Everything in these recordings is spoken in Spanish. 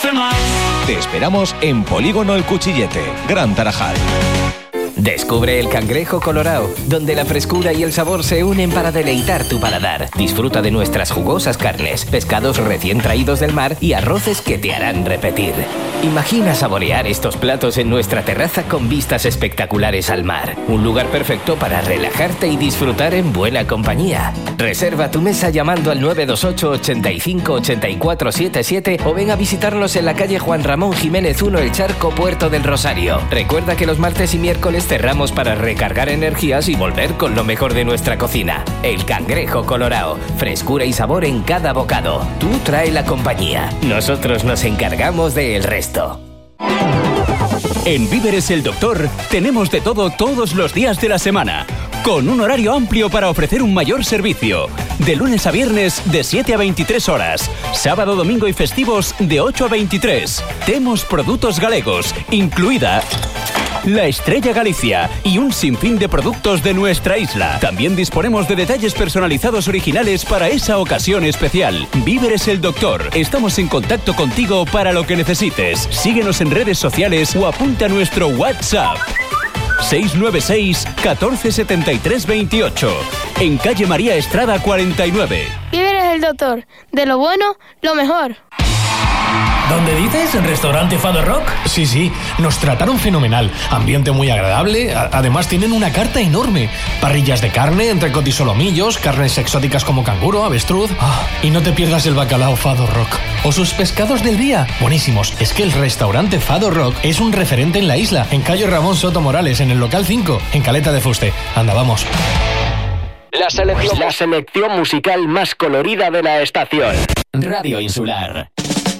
mucho más. Te esperamos en Polígono El Cuchillete, Gran Tarajal. Descubre el Cangrejo Colorao, donde la frescura y el sabor se unen para deleitar tu paladar. Disfruta de nuestras jugosas carnes, pescados recién traídos del mar y arroces que te harán repetir. Imagina saborear estos platos en nuestra terraza con vistas espectaculares al mar. Un lugar perfecto para relajarte y disfrutar en buena compañía. Reserva tu mesa llamando al 928 85 84 77 o ven a visitarnos en la calle Juan Ramón Jiménez 1 El Charco, Puerto del Rosario. Recuerda que los martes y miércoles cerramos para recargar energías y volver con lo mejor de nuestra cocina. El Cangrejo Colorao, frescura y sabor en cada bocado. Tú trae la compañía, nosotros nos encargamos del resto. En Víveres El Doctor tenemos de todo todos los días de la semana, con un horario amplio para ofrecer un mayor servicio. De lunes a viernes de 7 a 23 horas, sábado, domingo y festivos de 8 a 23. Temos productos galegos, incluida la Estrella Galicia y un sinfín de productos de nuestra isla. También disponemos de detalles personalizados originales para esa ocasión especial. Víveres El Doctor. Estamos en contacto contigo para lo que necesites. Síguenos en redes sociales o apunta a nuestro WhatsApp. 696 14 73 28. En calle María Estrada 49. Víveres El Doctor. De lo bueno, lo mejor. ¿Dónde dices? ¿En restaurante Fado Rock? Sí, nos trataron fenomenal. Ambiente muy agradable. Además tienen una carta enorme. Parrillas de carne, entrecot y solomillos, carnes exóticas como canguro, avestruz. Y no te pierdas el bacalao Fado Rock. O sus pescados del día. Buenísimos. Es que el restaurante Fado Rock es un referente en la isla. En calle Ramón Soto Morales, en el local 5, en Caleta de Fuste. Anda, vamos. La selección musical más colorida de la estación. Radio Insular.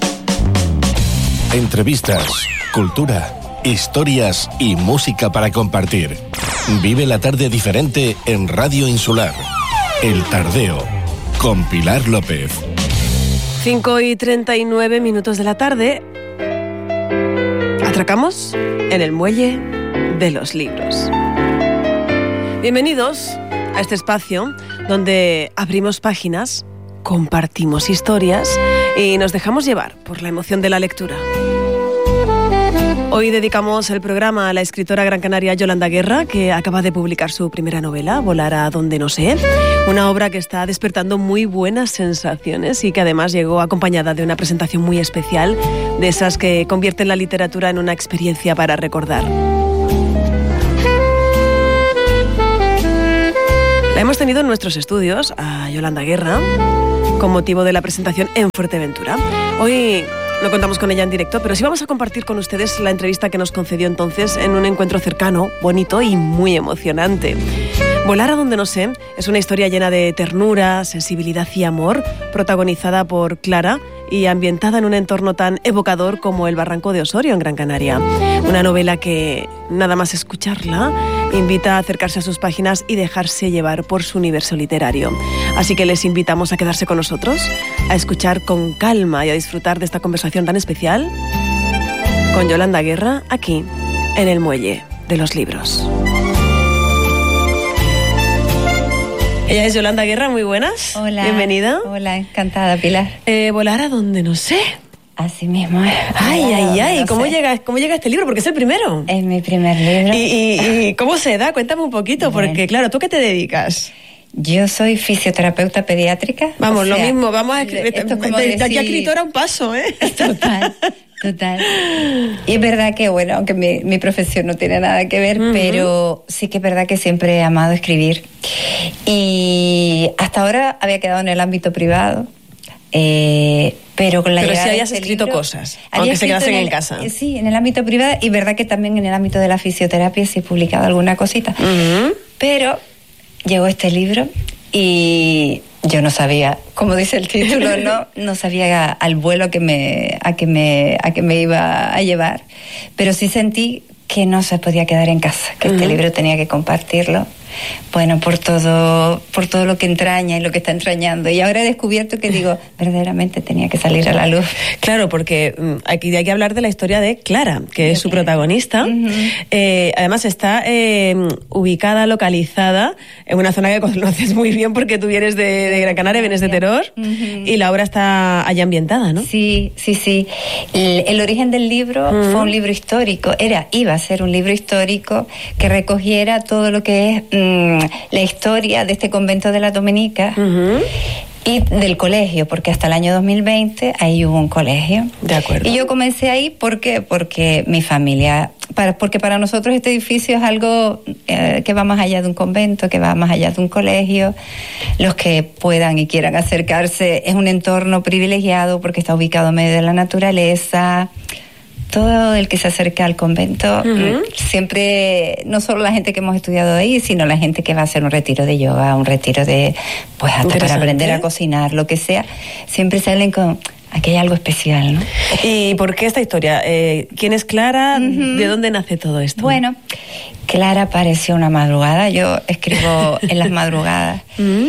Entrevistas, cultura, historias y música para compartir. Vive la tarde diferente en Radio Insular. El Tardeo, con Pilar López. 5:39 de la tarde. Atracamos en el muelle de los libros. Bienvenidos a este espacio donde abrimos páginas, compartimos historias y nos dejamos llevar por la emoción de la lectura. Hoy dedicamos el programa a la escritora gran canaria Yolanda Guerra, que acaba de publicar su primera novela, Volar a donde no sé, una obra que está despertando muy buenas sensaciones y que además llegó acompañada de una presentación muy especial, de esas que convierten la literatura en una experiencia para recordar. La hemos tenido en nuestros estudios, a Yolanda Guerra, con motivo de la presentación en Fuerteventura. Hoy no contamos con ella en directo, pero sí vamos a compartir con ustedes la entrevista que nos concedió entonces en un encuentro cercano, bonito y muy emocionante. Volar a donde no sé es una historia llena de ternura, sensibilidad y amor, protagonizada por Clara y ambientada en un entorno tan evocador como el Barranco de Osorio en Gran Canaria. Una novela que, nada más escucharla, invita a acercarse a sus páginas y dejarse llevar por su universo literario. Así que les invitamos a quedarse con nosotros, a escuchar con calma y a disfrutar de esta conversación tan especial con Yolanda Guerra, aquí, en el Muelle de los Libros. Ella es Yolanda Guerra, muy buenas. Hola. Bienvenida. Hola, encantada, Pilar. Volar a donde no sé. Así mismo es. Ay. ¿Cómo llega este libro? Porque es el primero. Es mi primer libro. ¿Y cómo se da? Cuéntame un poquito, porque claro, ¿tú qué te dedicas? Yo soy fisioterapeuta pediátrica. Vamos, lo mismo, vamos a escribir. De aquí a escritora un paso, ¿eh? Total. Y es verdad que, bueno, aunque mi profesión no tiene nada que ver, pero sí que es verdad que siempre he amado escribir. Y hasta ahora había quedado en el ámbito privado. Pero con la llegada si hayas de este escrito libro, cosas, aunque se quedasen en casa. Sí, en el ámbito privado, y verdad que también en el ámbito de la fisioterapia sí he publicado alguna cosita. Pero llegó este libro y yo no sabía, como dice el título, no sabía al vuelo a que me iba a llevar, pero sí sentí que no se podía quedar en casa, que este libro tenía que compartirlo. bueno, por todo lo que entraña y lo que está entrañando. Y ahora he descubierto que digo, verdaderamente tenía que salir a la luz. Claro, porque aquí hay que hablar de la historia de Clara, que es su protagonista. Además está ubicada, localizada en una zona que conoces muy bien porque tú vienes de Gran Canaria, vienes de Teror, y la obra está allá ambientada, ¿no? Sí. El origen del libro fue un libro histórico, iba a ser un libro histórico que recogiera todo lo que es la historia de este convento de la Dominica y del colegio, porque hasta el año 2020 ahí hubo un colegio. De acuerdo. Y yo comencé ahí porque mi familia, porque para nosotros este edificio es algo que va más allá de un convento, que va más allá de un colegio. Los que puedan y quieran acercarse, es un entorno privilegiado porque está ubicado en medio de la naturaleza. Todo el que se acerca al convento, siempre, no solo la gente que hemos estudiado ahí, sino la gente que va a hacer un retiro de yoga, un retiro de, pues hasta para aprender a cocinar, lo que sea, siempre salen con, aquí hay algo especial, ¿no? ¿Y por qué esta historia? ¿Quién es Clara? ¿De dónde nace todo esto? Bueno, Clara apareció una madrugada, yo escribo en las madrugadas.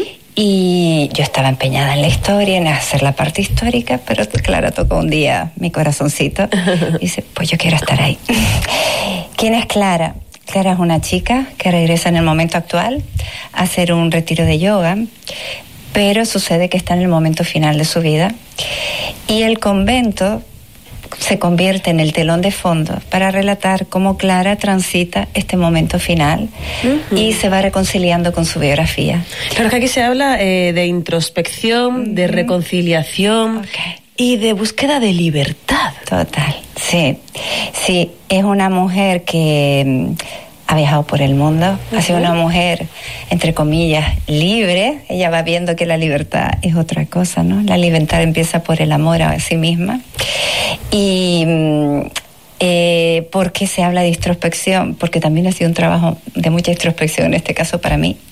Y yo estaba empeñada en la historia, en hacer la parte histórica, pero Clara tocó un día mi corazoncito y dice, pues yo quiero estar ahí. ¿Quién es Clara? Clara es una chica que regresa en el momento actual a hacer un retiro de yoga, pero sucede que está en el momento final de su vida y el convento se convierte en el telón de fondo para relatar cómo Clara transita este momento final y se va reconciliando con su biografía. Claro que aquí se habla de introspección, de reconciliación y de búsqueda de libertad. Total, sí. Sí, es una mujer que ha viajado por el mundo, ha sido una mujer, entre comillas, libre. Ella va viendo que la libertad es otra cosa, ¿no? La libertad empieza por el amor a sí misma. Y ¿por qué se habla de introspección? Porque también ha sido un trabajo de mucha introspección, en este caso para mí.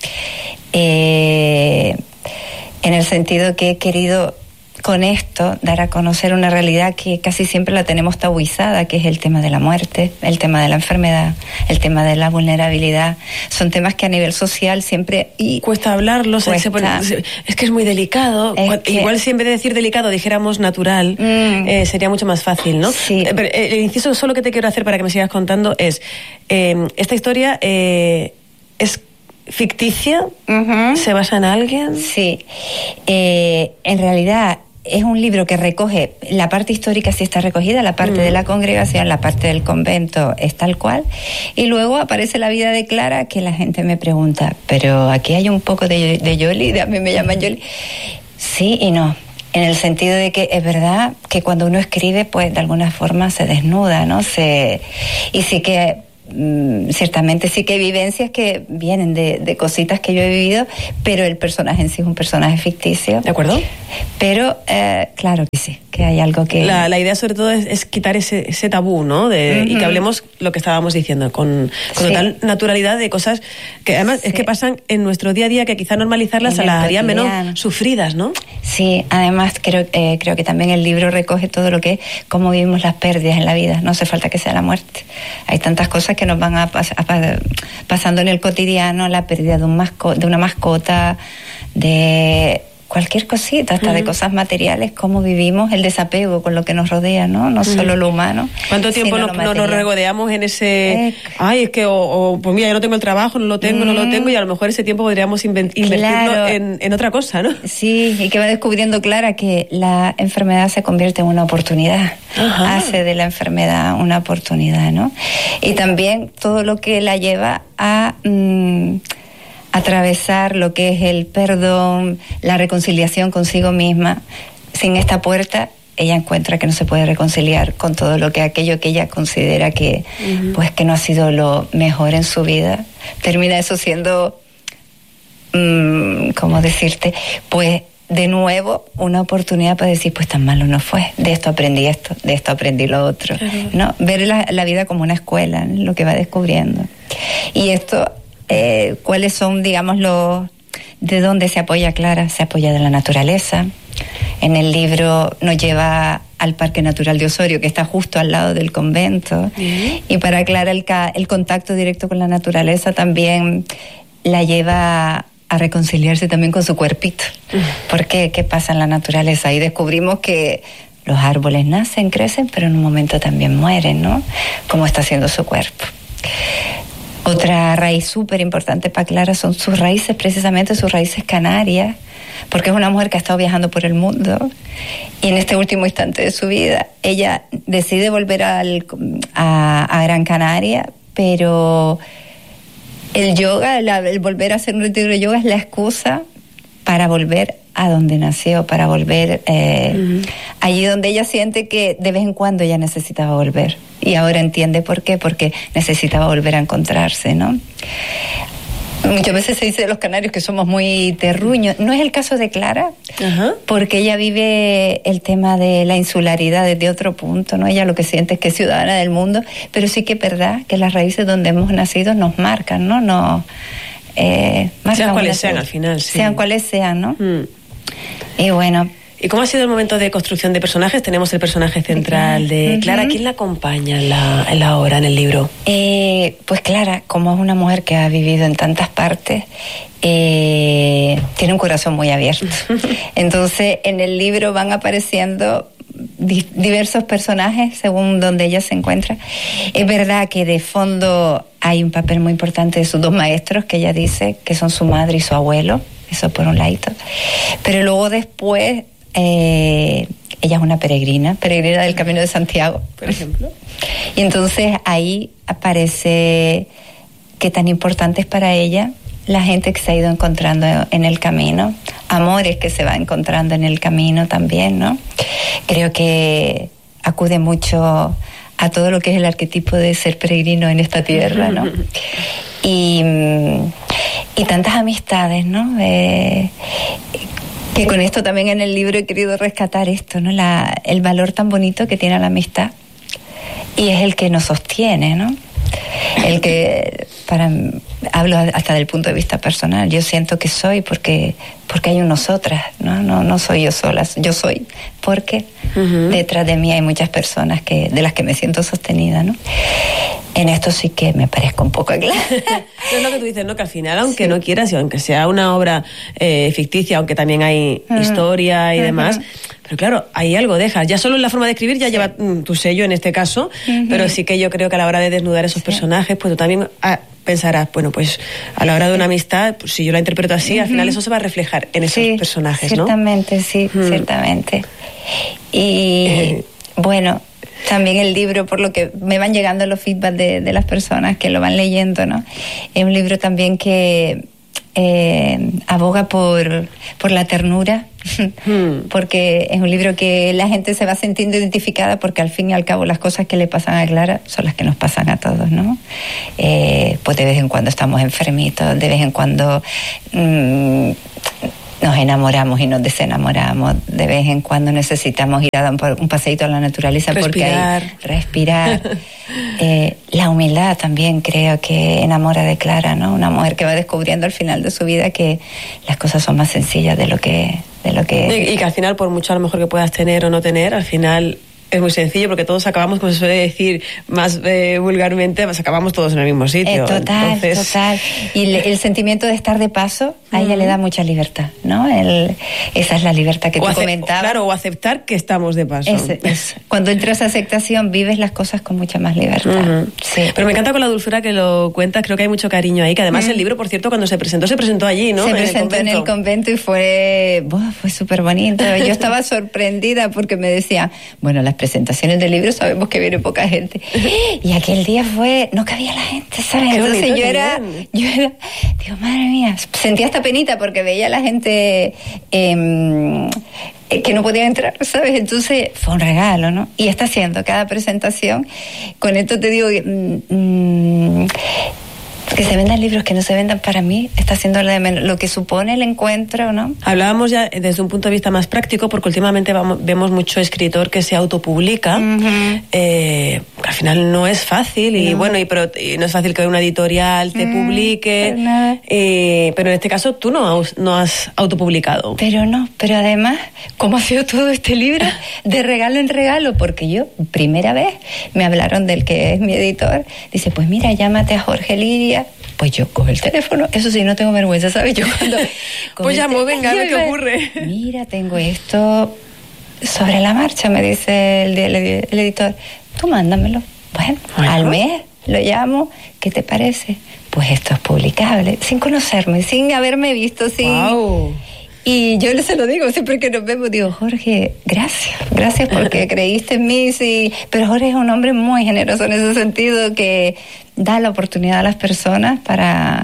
En el sentido que he querido con esto dar a conocer una realidad que casi siempre la tenemos tabuizada, que es el tema de la muerte, el tema de la enfermedad, el tema de la vulnerabilidad. Son temas que a nivel social siempre... Cuesta hablarlos, es que es muy delicado. Igual si en vez de decir delicado dijéramos natural, sería mucho más fácil, ¿no? Sí. Pero el inciso solo que te quiero hacer para que me sigas contando es, esta historia es ficticia, ¿se basa en alguien? Sí, en realidad es un libro que recoge, la parte histórica sí está recogida, la parte de la congregación, la parte del convento es tal cual, y luego aparece la vida de Clara, que la gente me pregunta, pero aquí hay un poco de Yoli, a mí me llaman Yoli. Sí y no, en el sentido de que es verdad que cuando uno escribe, pues de alguna forma se desnuda, ¿no? Y sí que ciertamente sí que hay vivencias que vienen de cositas que yo he vivido, pero el personaje en sí es un personaje ficticio. ¿De acuerdo? Pero claro que sí, que hay algo que... La idea sobre todo es quitar ese tabú, ¿no? Y que hablemos lo que estábamos diciendo, con total naturalidad de cosas que además es que pasan en nuestro día a día, que quizá normalizarlas las harían menos sufridas, ¿no? Sí, además creo que también el libro recoge todo lo que es cómo vivimos las pérdidas en la vida. No hace falta que sea la muerte. Hay tantas cosas que nos van pasando en el cotidiano, la pérdida de una mascota, de cualquier cosita, hasta de cosas materiales, cómo vivimos el desapego con lo que nos rodea, no solo lo humano. ¿Cuánto tiempo nos regodeamos en ese... Ay, es que, pues mira, yo no tengo el trabajo, no lo tengo, y a lo mejor ese tiempo podríamos invertirlo en otra cosa, ¿no? Sí, y que va descubriendo Clara que la enfermedad se convierte en una oportunidad. Hace de la enfermedad una oportunidad, ¿no? Y también todo lo que la lleva a... atravesar lo que es el perdón, la reconciliación consigo misma. Sin esta puerta, ella encuentra que no se puede reconciliar con todo aquello que ella considera que, pues, que no ha sido lo mejor en su vida. Termina eso siendo, ¿cómo decirte? Pues, de nuevo, una oportunidad para decir, pues tan malo no fue. De esto aprendí esto, de esto aprendí lo otro. ¿No? Ver la vida como una escuela, ¿no? Lo que va descubriendo. Y esto... ¿cuáles son, digamos, de dónde se apoya Clara? Se apoya de la naturaleza. En el libro nos lleva al Parque Natural de Osorio, que está justo al lado del convento. Y para Clara el contacto directo con la naturaleza también la lleva a reconciliarse también con su cuerpito. Porque ¿qué pasa en la naturaleza? Ahí descubrimos que los árboles nacen, crecen, pero en un momento también mueren, ¿no? Como está haciendo su cuerpo. Otra raíz súper importante para Clara son sus raíces, precisamente sus raíces canarias, porque es una mujer que ha estado viajando por el mundo y en este último instante de su vida ella decide volver a Gran Canaria, pero el yoga, el volver a hacer un retiro de yoga es la excusa para volver a donde nació, para volver allí donde ella siente que de vez en cuando ella necesitaba volver. Y ahora entiende por qué, porque necesitaba volver a encontrarse, ¿no? Muchas veces se dice de los canarios que somos muy terruños. No es el caso de Clara, porque ella vive el tema de la insularidad desde otro punto, ¿no? Ella lo que siente es que es ciudadana del mundo, pero sí que es verdad que las raíces donde hemos nacido nos marcan, ¿no? Sean cuales sean al final, sí. Sean cuales sean, ¿no? Y bueno. ¿Y cómo ha sido el momento de construcción de personajes? Tenemos el personaje central de Clara. ¿Quién la acompaña en la obra, en el libro? Pues Clara, como es una mujer que ha vivido en tantas partes, tiene un corazón muy abierto. Entonces, en el libro van apareciendo diversos personajes según donde ella se encuentra. Es verdad que de fondo hay un papel muy importante de sus dos maestros, que ella dice que son su madre y su abuelo. Eso por un ladito. Pero luego después... ella es una peregrina del Camino de Santiago, por ejemplo. Y entonces ahí aparece que tan importante es para ella la gente que se ha ido encontrando en el camino, amores que se va encontrando en el camino también, ¿no? Creo que acude mucho a todo lo que es el arquetipo de ser peregrino en esta tierra, ¿no? Y tantas amistades, ¿no? Que con esto también en el libro he querido rescatar esto, ¿no? El valor tan bonito que tiene la amistad, y es el que nos sostiene, ¿no? El que, hablo hasta del punto de vista personal, yo siento que soy porque hay un nosotras, no soy yo sola, yo soy porque detrás de mí hay muchas personas de las que me siento sostenida, ¿no? En esto sí que me parezco un poco a Clara. Es lo que tú dices, ¿no? Que al final, aunque no quieras, y aunque sea una obra ficticia, aunque también hay historia y demás, pero claro, hay algo dejas. Ya solo en la forma de escribir ya lleva tu sello en este caso, pero sí que yo creo que a la hora de desnudar esos personajes, pues tú también pensarás, bueno, pues a la hora de una amistad, pues, si yo la interpreto así, al final eso se va a reflejar en esos personajes, ¿no? Ciertamente, sí, ciertamente. Y bueno... También el libro, por lo que me van llegando los feedbacks de las personas que lo van leyendo, ¿no? Es un libro también que aboga por la ternura, porque es un libro que la gente se va sintiendo identificada, porque al fin y al cabo las cosas que le pasan a Clara son las que nos pasan a todos, ¿no? Pues de vez en cuando estamos enfermitos, de vez en cuando... nos enamoramos y nos desenamoramos, de vez en cuando necesitamos ir a dar un paseíto a la naturaleza, respirar. Porque hay respirar. La humildad también creo que enamora de Clara, ¿no? Una mujer que va descubriendo al final de su vida que las cosas son más sencillas de lo que y que al final, por mucho a lo mejor que puedas tener o no tener, al final es muy sencillo, porque todos acabamos, como se suele decir más vulgarmente, pues acabamos todos en el mismo sitio. Total. Y el sentimiento de estar de paso a ella le da mucha libertad, ¿no? Esa es la libertad que tú comentabas. Claro, o aceptar que estamos de paso. Es. Cuando entras a aceptación, vives las cosas con mucha más libertad. Sí. Pero me encanta con la dulzura que lo cuentas, creo que hay mucho cariño ahí, que además el libro, por cierto, cuando se presentó allí, ¿no? Se presentó en el convento y fue súper bonito. Yo estaba sorprendida porque me decía, bueno, las presentaciones del libro sabemos que viene poca gente. Y aquel día no cabía la gente, ¿sabes? Entonces yo era, digo, madre mía, sentía hasta penita porque veía a la gente que no podía entrar, ¿sabes? Entonces fue un regalo, ¿no? Y está haciendo cada presentación. Con esto te digo que se vendan libros que no se vendan, para mí está haciendo lo que supone el encuentro, ¿no? Hablábamos ya desde un punto de vista más práctico, porque últimamente vemos mucho escritor que se autopublica, que al final no es fácil, y bueno, y no es fácil que una editorial te publique, pero en este caso tú no has autopublicado. Pero además, ¿cómo ha sido todo este libro de regalo en regalo? Porque yo, primera vez, me hablaron del que es mi editor, dice, pues mira, llámate a Jorge Lidia, Pues yo cojo el teléfono, eso sí, no tengo vergüenza, ¿sabes? Yo cuando... Pues llamo, venga, a ver qué ocurre. Mira, tengo esto sobre la marcha, me dice el editor. Tú mándamelo. Bueno, al mes lo llamo, ¿qué te parece? Pues esto es publicable, sin conocerme, sin haberme visto, sin... Wow. Y yo se lo digo siempre que nos vemos, digo, Jorge, gracias porque creíste en mí, sí. Pero Jorge es un hombre muy generoso en ese sentido, que da la oportunidad a las personas para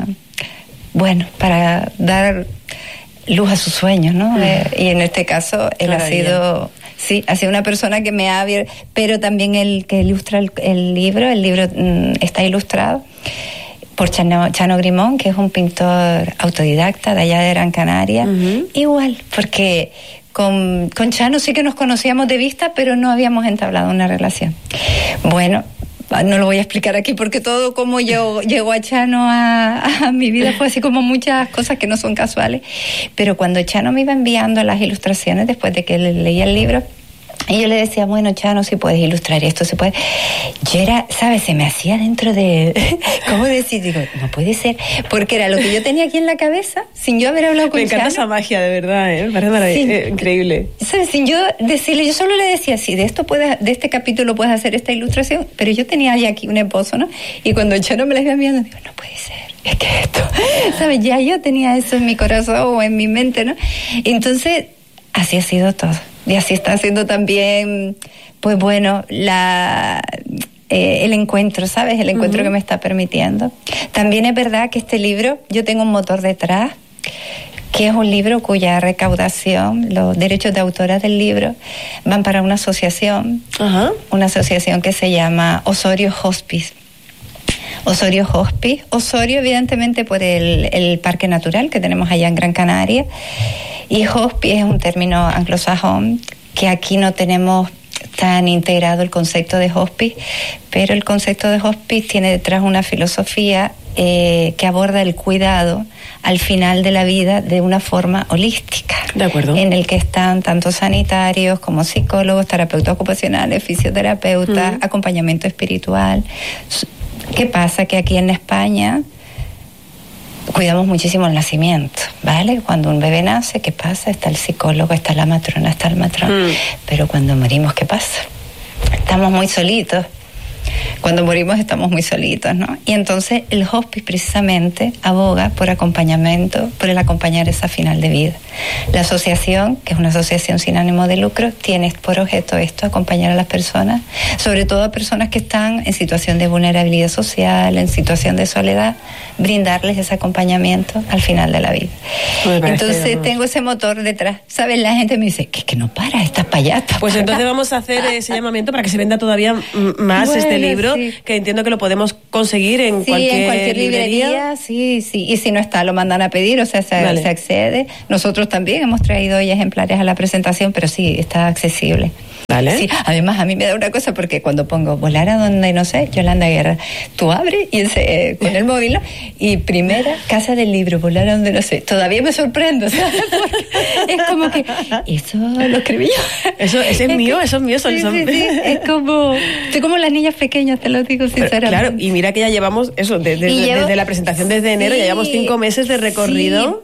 dar luz a sus sueños, ¿no? Y en este caso él ha sido una persona que me ha abierto, pero también el que ilustra el libro está ilustrado por Chano Grimón, que es un pintor autodidacta de allá de Gran Canaria. Igual, porque con Chano sí que nos conocíamos de vista, pero no habíamos entablado una relación. Bueno, no lo voy a explicar aquí porque todo como llegó a Chano a mi vida fue así como muchas cosas que no son casuales. Pero cuando Chano me iba enviando las ilustraciones después de que leía el libro, y yo le decía, bueno, Chano, si puedes ilustrar esto, se puede. Yo era, ¿sabes? Se me hacía dentro de... ¿Cómo decir? Digo, no puede ser. Porque era lo que yo tenía aquí en la cabeza, sin yo haber hablado con Chano. Me encanta esa magia, de verdad, ¿eh? Me parece maravilloso, increíble. ¿Sabes? Sin yo decirle, yo solo le decía, sí, de este capítulo puedes hacer esta ilustración, pero yo tenía ya aquí un esposo, ¿no? Y cuando Chano me la iba enviando, digo, no puede ser. Es que esto, ¿sabes? Ya yo tenía eso en mi corazón o en mi mente, ¿no? Entonces, así ha sido todo. Y así está haciendo también, pues bueno, el encuentro, ¿sabes? El encuentro que me está permitiendo. También es verdad que este libro, yo tengo un motor detrás, que es un libro cuya recaudación, los derechos de autora del libro, van para una asociación que se llama Osorio Hospice. Osorio Hospice. Osorio, evidentemente, por el parque natural que tenemos allá en Gran Canaria. Y hospice es un término anglosajón que aquí no tenemos tan integrado el concepto de hospice, pero el concepto de hospice tiene detrás una filosofía que aborda el cuidado al final de la vida de una forma holística. De acuerdo. En el que están tanto sanitarios como psicólogos, terapeutas ocupacionales, fisioterapeutas, acompañamiento espiritual. ¿Qué pasa? Que aquí en España cuidamos muchísimo el nacimiento, ¿vale? Cuando un bebé nace, ¿qué pasa? Está el psicólogo, está la matrona, está el matrón. Pero cuando morimos, ¿qué pasa? Estamos muy solitos. Cuando morimos estamos muy solitos, ¿no? Y entonces el hospice precisamente aboga por acompañamiento, por el acompañar esa final de vida. La asociación, que es una asociación sin ánimo de lucro, tiene por objeto esto, acompañar a las personas, sobre todo a personas que están en situación de vulnerabilidad social, en situación de soledad, brindarles ese acompañamiento al final de la vida. Entonces tengo ese motor detrás. ¿Sabes? La gente me dice, que no para, estás para allá. Pues entonces vamos a hacer ese llamamiento para que se venda todavía más este libro, que entiendo que lo podemos conseguir en cualquier librería. Sí. Y si no está, lo mandan a pedir, o sea, se accede. Nosotros también hemos traído hoy ejemplares a la presentación, pero sí, está accesible. Vale. Sí, además a mí me da una cosa porque cuando pongo volar a donde no sé, Yolanda Guerra, tú abres y con el móvil, ¿no? Y primera, Casa del Libro, volar a donde no sé. Todavía me sorprendo, ¿sabes? Porque es como que eso lo escribí yo. Eso es mío. Sí. Es como, estoy como las niñas pequeñas, te lo digo sinceramente. Claro, y mira que ya llevamos eso, desde la presentación desde enero, ya llevamos 5 meses de recorrido.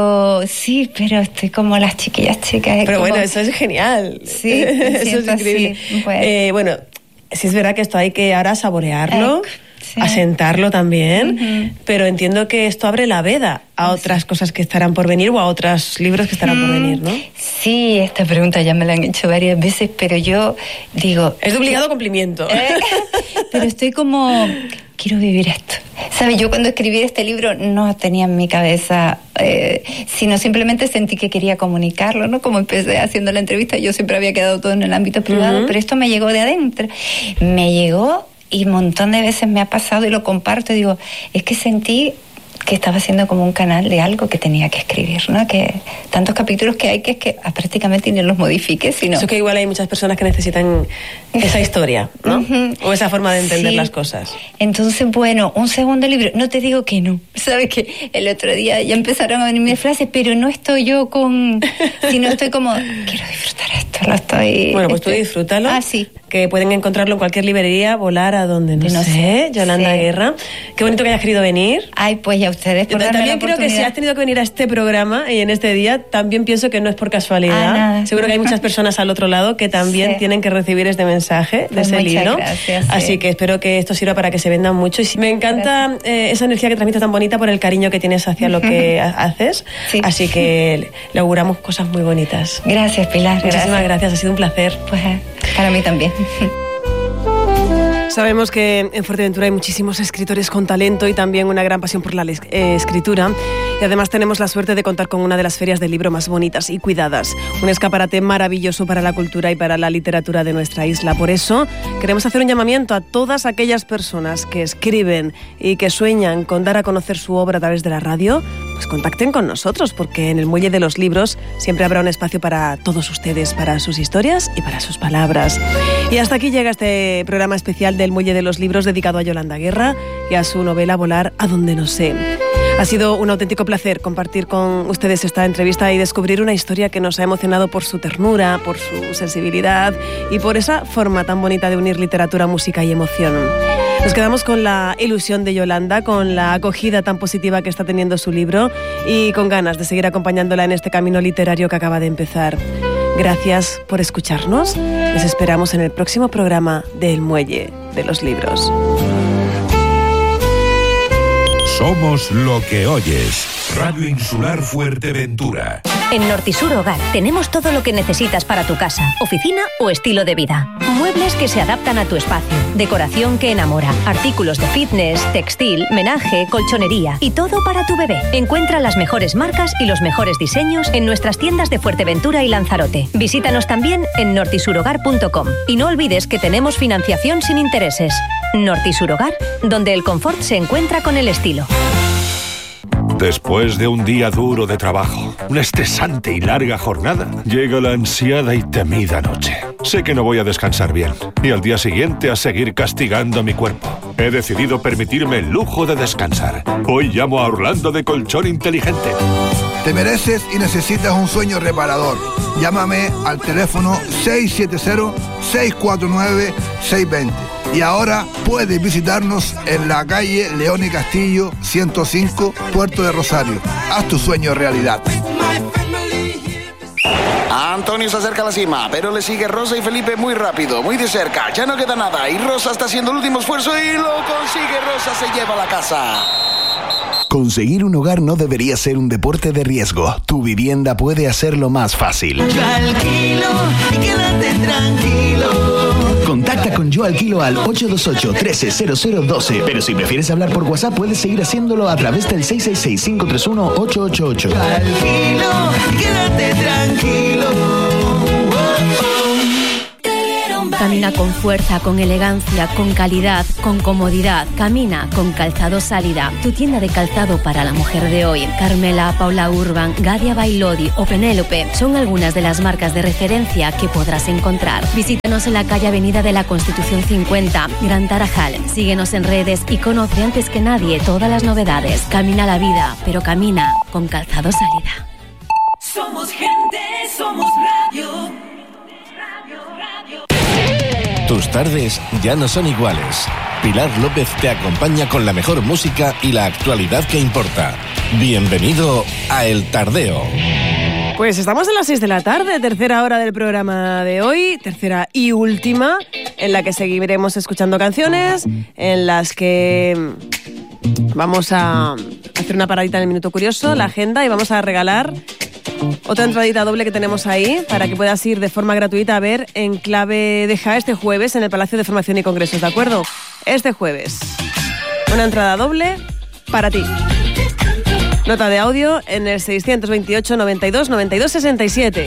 Sí, pero estoy como las chiquillas chicas. Pero como... bueno, eso es genial. Sí, eso es increíble. Bueno, sí es verdad que esto hay que ahora saborearlo, asentarlo también, pero entiendo que esto abre la veda a otras cosas que estarán por venir o a otros libros que estarán por venir, ¿no? Sí, esta pregunta ya me la han hecho varias veces, pero yo digo... Es de obligado cumplimiento. Pero estoy como... Quiero vivir esto. ¿Sabes? Yo cuando escribí este libro no tenía en mi cabeza, sino simplemente sentí que quería comunicarlo, ¿no? Como empecé haciendo la entrevista, yo siempre había quedado todo en el ámbito privado, pero esto me llegó de adentro. Me llegó y un montón de veces me ha pasado y lo comparto y digo, es que sentí que estaba haciendo como un canal de algo que tenía que escribir, ¿no? Que tantos capítulos que hay que es que prácticamente ni los modifique, sino... Eso que igual hay muchas personas que necesitan esa historia, ¿no? O esa forma de entender las cosas. Entonces, bueno, un segundo libro, no te digo que no. ¿Sabes que el otro día ya empezaron a venirme frases, pero no estoy yo sino estoy como, quiero disfrutar esto, lo estoy... Bueno, pues tú disfrútalo. Sí. que pueden encontrarlo en cualquier librería, Volar a donde no sé. Yolanda Guerra. Qué bonito que hayas querido venir. Ay, pues ya ustedes por darme también la creo que si has tenido que venir a este programa y en este día, también pienso que no es por casualidad. Nada. Seguro que hay muchas personas al otro lado que también tienen que recibir este mensaje de ese libro. Gracias, Así que espero que esto sirva para que se vendan mucho. Y me encanta esa energía que transmites tan bonita por el cariño que tienes hacia lo que haces. Sí. Así que le auguramos cosas muy bonitas. Gracias, Pilar. Muchísimas gracias, ha sido un placer. Pues para mí también. Sabemos que en Fuerteventura hay muchísimos escritores con talento y también una gran pasión por la escritura. Y además tenemos la suerte de contar con una de las ferias del libro más bonitas y cuidadas. Un escaparate maravilloso para la cultura y para la literatura de nuestra isla. Por eso queremos hacer un llamamiento a todas aquellas personas que escriben y que sueñan con dar a conocer su obra a través de la radio. Pues contacten con nosotros, porque en el Muelle de los Libros siempre habrá un espacio para todos ustedes, para sus historias y para sus palabras. Y hasta aquí llega este programa especial del Muelle de los Libros dedicado a Yolanda Guerra y a su novela Volar a donde no sé. Ha sido un auténtico placer compartir con ustedes esta entrevista y descubrir una historia que nos ha emocionado por su ternura, por su sensibilidad y por esa forma tan bonita de unir literatura, música y emoción. Nos quedamos con la ilusión de Yolanda, con la acogida tan positiva que está teniendo su libro y con ganas de seguir acompañándola en este camino literario que acaba de empezar. Gracias por escucharnos. Les esperamos en el próximo programa del Muelle de los Libros. Somos lo que oyes. Radio Insular Fuerteventura. En Nortisur Hogar tenemos todo lo que necesitas para tu casa, oficina o estilo de vida. Muebles que se adaptan a tu espacio, decoración que enamora, artículos de fitness, textil, menaje, colchonería y todo para tu bebé. Encuentra las mejores marcas y los mejores diseños en nuestras tiendas de Fuerteventura y Lanzarote. Visítanos también en nortisurhogar.com y no olvides que tenemos financiación sin intereses. Nortisur Hogar, donde el confort se encuentra con el estilo. Después de un día duro de trabajo, una estresante y larga jornada, llega la ansiada y temida noche. Sé que no voy a descansar bien y al día siguiente a seguir castigando mi cuerpo. He decidido permitirme el lujo de descansar. Hoy llamo a Orlando de Colchón Inteligente. Te mereces y necesitas un sueño reparador. Llámame al teléfono 670-649-620. Y ahora puedes visitarnos en la calle León y Castillo 105, Puerto de Rosario. Haz tu sueño realidad. Antonio se acerca a la cima, pero le sigue Rosa y Felipe muy rápido, muy de cerca. Ya no queda nada y Rosa está haciendo el último esfuerzo y lo consigue. Rosa se lleva a la casa. Conseguir un hogar no debería ser un deporte de riesgo. Tu vivienda puede hacerlo más fácil. Yo alquilo y quédate tranquilo. Contacta con Yo Alquilo al 828-130012. Pero si prefieres hablar por WhatsApp, puedes seguir haciéndolo a través del 666-531-888. Yo alquilo y quédate tranquilo. Camina con fuerza, con elegancia, con calidad, con comodidad. Camina con Calzados Sálida, tu tienda de calzado para la mujer de hoy. Carmela, Paula Urban, Gadia Bailodi o Penélope son algunas de las marcas de referencia que podrás encontrar. Visítanos en la calle Avenida de la Constitución 50, Gran Tarajal. Síguenos en redes y conoce antes que nadie todas las novedades. Camina la vida, pero camina con Calzados Sálida. Somos gente, somos radio. Tus tardes ya no son iguales. Pilar López te acompaña con la mejor música y la actualidad que importa. Bienvenido a El Tardeo. Pues estamos en las 6 de la tarde, tercera hora del programa de hoy, tercera y última, en la que seguiremos escuchando canciones, en las que vamos a hacer una paradita en el Minuto Curioso, la agenda, y vamos a regalar otra entradita doble que tenemos ahí para que puedas ir de forma gratuita a ver Enclave de Ja este jueves en el Palacio de Formación y Congresos, ¿de acuerdo? Este jueves. Una entrada doble para ti. Nota de audio en el 628 92 92 67.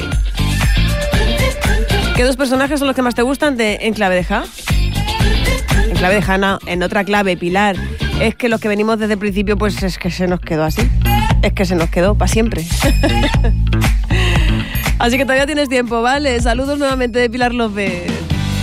¿Qué dos personajes son los que más te gustan de Enclave de Ja? Enclave de Ja, no, en otra clave, Pilar. Es que los que venimos desde el principio, pues es que se nos quedó así. Es que se nos quedó para siempre. Así que todavía tienes tiempo, ¿vale? Saludos nuevamente de Pilar López.